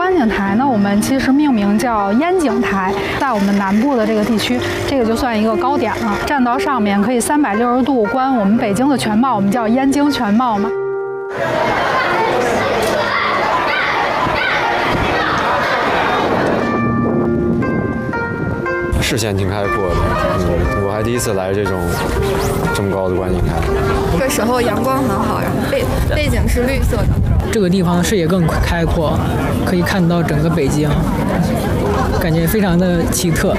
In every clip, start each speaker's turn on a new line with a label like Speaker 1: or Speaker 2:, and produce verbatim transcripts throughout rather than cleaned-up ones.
Speaker 1: 观景台呢，我们其实命名叫烟景台，在我们南部的这个地区，这个就算一个高点了。站到上面可以三百六十度观我们北京的全貌，我们叫燕京全貌嘛。
Speaker 2: 视线挺开阔的，嗯，我还第一次来这种这么高的观景台。
Speaker 3: 这时候阳光很好，然后背背景是绿色的。
Speaker 4: 这个地方视野更开阔，可以看到整个北京，感觉非常的奇特。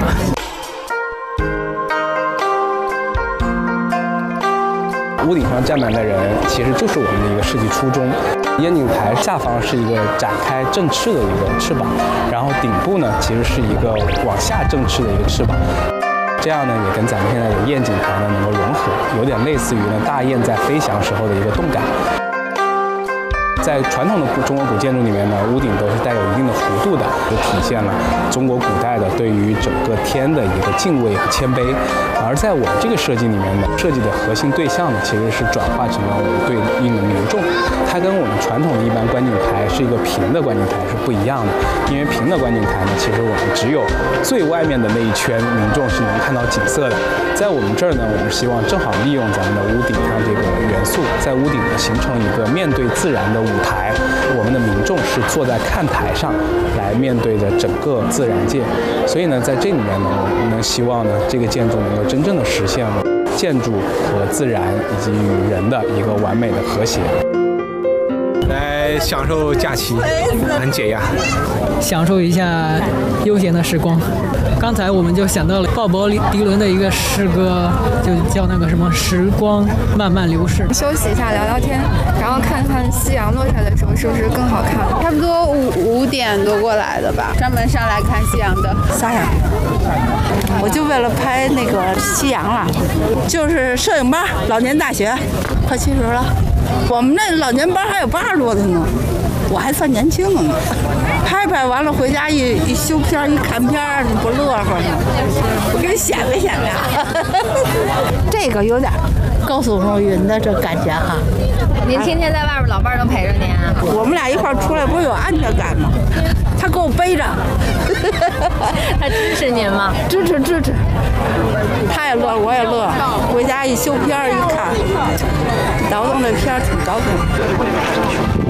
Speaker 5: 屋顶上站满的人，其实就是我们的一个设计初衷。烟景台下方是一个展开振翅的一个翅膀，然后顶部呢其实是一个往下振翅的一个翅膀。这样呢也跟咱们现在的燕景台呢能够融合，有点类似于呢大雁在飞翔时候的一个动感。在传统的中国古建筑里面呢，屋顶都是带有一定的弧度的，就体现了中国古代的对于整个天的一个敬畏和谦卑。而在我这个设计里面呢，设计的核心对象呢，其实是转化成了我们对应的民众。它跟我们传统的一般观景台是一个平的观景台是不一样的，因为平的观景台呢，其实我们只有最外面的那一圈民众是能看到景色的。在我们这儿呢，我们希望正好利用咱们的屋顶上这个元素，在屋顶呢形成一个面对自然的舞台。我们的民众是坐在看台上来面对着整个自然界，所以呢，在这里面呢，我们希望呢，这个建筑能够真正的实现了建筑和自然以及与人的一个完美的和谐。
Speaker 6: 来享受假期，很解压，
Speaker 4: 享受一下悠闲的时光。刚才我们就想到了鲍勃迪伦的一个诗歌，就叫那个什么“时光慢慢流逝”。
Speaker 3: 休息一下，聊聊天，然后看看夕阳落下的时候是不是更好看。
Speaker 7: 差不多五五点多过来的吧，专门上来看夕阳的。
Speaker 8: 仨人，我就为了拍那个夕阳了，就是摄影班，老年大学，快七十了。我们那老年班还有八十多的呢，我还算年轻的呢。拍拍完了回家一一修片一看片儿，你不乐呵吗？我给你显摆显摆。这个有点高速公路云的这感觉哈。
Speaker 9: 您天天在外边，老伴儿都陪着您。
Speaker 8: 我们俩一块儿出来，不是有安全感吗？他给我背着。
Speaker 9: 他支持您吗？
Speaker 8: 支持支持。他也乐，我也乐。回家一修片儿一看，倒腾这片儿挺高兴。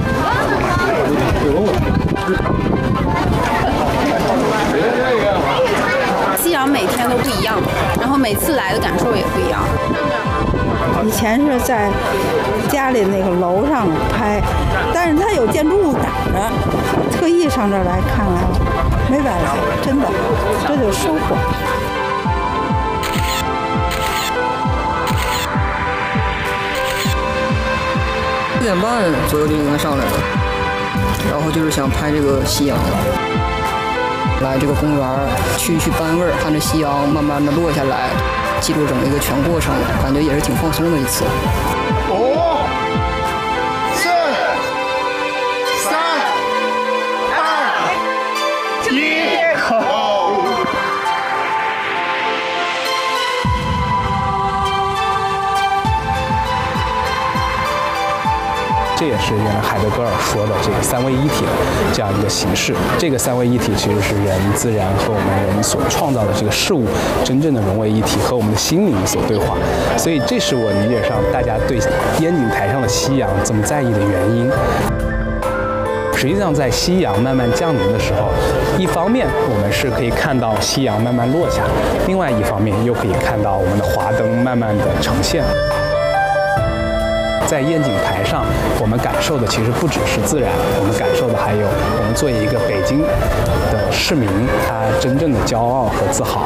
Speaker 7: 夕阳每天都不一样，然后每次来的感受也不一样。
Speaker 8: 以前是在家里那个楼上拍，但是它有建筑物挡着，特意上这儿来看来了，没白来，真的，这就收获。
Speaker 10: 四点半左右就应该上来了，然后就是想拍这个夕阳，来这个公园去去班味儿，看着夕阳慢慢的落下来，记录整个一个全过程，感觉也是挺放松的一次。
Speaker 11: 五、四、三、二、一，好。
Speaker 5: 这也是原来海德格尔说的这个三位一体的这样一个形式。这个三位一体其实是人、自然和我们人所创造的这个事物真正的融为一体，和我们的心灵所对话。所以这是我理解上大家对烟景台上的夕阳这么在意的原因。实际上，在夕阳慢慢降临的时候，一方面我们是可以看到夕阳慢慢落下，另外一方面又可以看到我们的华灯慢慢的呈现。在烟景台上，我们感受的其实不只是自然，我们感受的还有我们作为一个北京的市民，他真正的骄傲和自豪。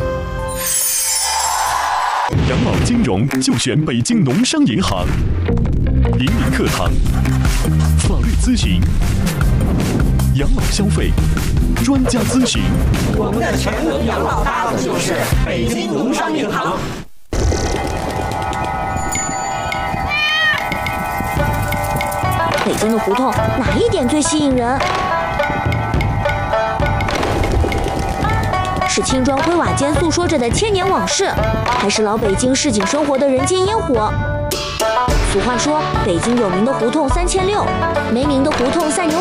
Speaker 12: 养老金融就选北京农商银行，银林课堂，法律咨询，养老消费专家咨询。
Speaker 13: 我们的全能养老搭子就是北京农商银行。
Speaker 14: 北京的胡同哪一点最吸引人？是青砖灰瓦间诉说着的千年往事，还是老北京市井生活的人间烟火？俗话说，北京有名的胡同三千六，没名的胡同赛牛。